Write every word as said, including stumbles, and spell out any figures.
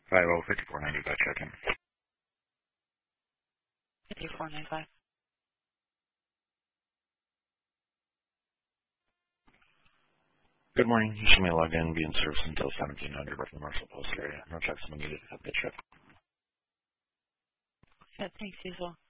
five oh fifty-four ninety, got check-in. fifty-four ninety-five. Good morning. You should be logged in, be in service until seventeen hundred from the Marshall Post area. No checks needed. Have a good trip. Yeah, thanks, usual.